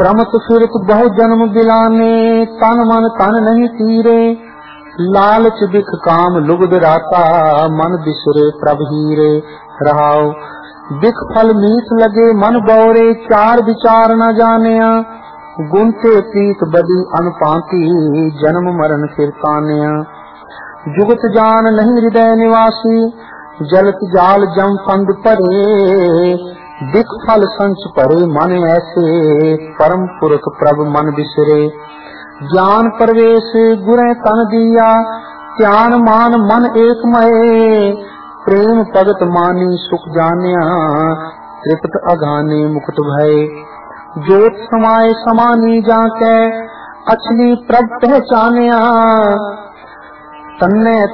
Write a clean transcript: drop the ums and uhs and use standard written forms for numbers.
प्रमत फिरत बहु जन्म बिलाने, तन मन तन नहीं तीरे। लालच बिख काम लुगद राता, मन बिसरे प्रभ हीरे। रहाओ बिख फल मीठ लगे मन बौरे, चार विचार न जानिया। गुनते प्रीत बदी अनपाती, जन्म मरण फिर तानिया। जुगत जान नहीं हृदय निवासी, जलत जाल जम फंद परे। बिख फल संच परे मन ऐसे, परम पुरख प्रभ मन बिसरे। ज्ञान प्रवेश गुरे तन दिया, ध्यान मान मन एक मय। प्रेम भगत मानी सुख जानिया, तृप्त अघाने मुकुट भय। जोत समाये समानी जाके, अछली प्रभ पहचानिया। तन्ने